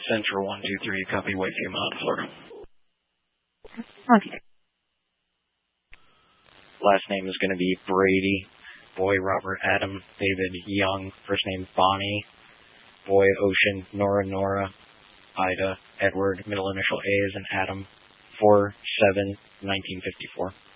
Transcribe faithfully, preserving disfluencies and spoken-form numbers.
Central one two three, copy Whitefield, Mount Florida. Okay. Last name is going to be Brady. Boy, Robert, Adam, David, Young. First name, Bonnie. Boy, Ocean, Nora, Nora, Ida, Edward. Middle initial A is an Adam. four seven nineteen fifty-four.